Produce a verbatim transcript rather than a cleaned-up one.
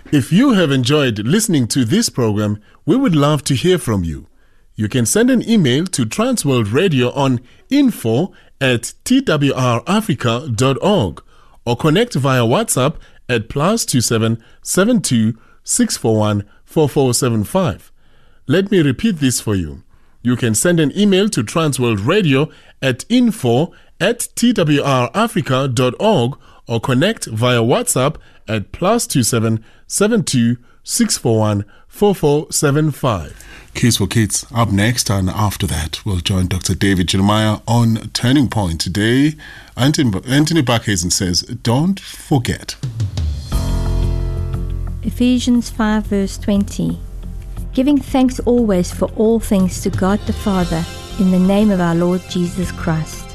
If you have enjoyed listening to this program, we would love to hear from you. You can send an email to Transworld Radio on info at t w r africa dot org or connect via WhatsApp at plus two seven seven two six four one four four seven five. Let me repeat this for you. You can send an email to Transworld Radio at info at t w r africa dot org or connect via WhatsApp at plus two seven seven two six four one four four seven five. Kids for Kids up next, and after that we'll join Doctor David Jeremiah on Turning Point. Today, Anthony, Anthony Buckhazen says, don't forget. Ephesians five verse twenty. Giving thanks always for all things to God the Father in the name of our Lord Jesus Christ.